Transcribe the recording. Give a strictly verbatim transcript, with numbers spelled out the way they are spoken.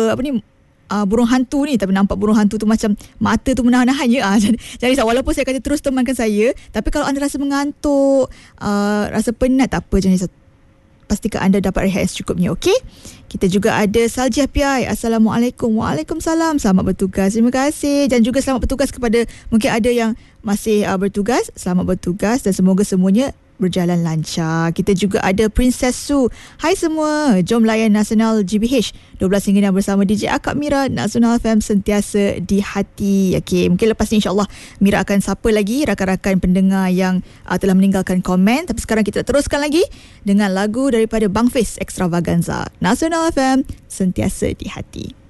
apa ni Uh, burung hantu ni, tapi nampak burung hantu tu macam mata tu menahan-nahan je. Uh, jadi, jadi walaupun saya kata terus temankan saya, tapi kalau anda rasa mengantuk, uh, rasa penat, tak apa, jangan risau. Pastikan anda dapat rehat yang secukupnya, okey? Kita juga ada Saljah P I. Assalamualaikum. Waalaikumsalam. Selamat bertugas. Terima kasih. Dan juga selamat bertugas kepada mungkin ada yang masih uh, bertugas. Selamat bertugas dan semoga semuanya berjalan lancar. Kita juga ada Princess Su. Hai semua, jom layan Nasional G B H dua belas hingga enam bersama D J Akak Mira. Nasional F M sentiasa di hati. Okey, mungkin lepas ni insya-Allah Mira akan sapa lagi rakan-rakan pendengar yang uh, telah meninggalkan komen. Tapi sekarang kita teruskan lagi dengan lagu daripada Bang Fiz, Extravaganza. Nasional F M sentiasa di hati.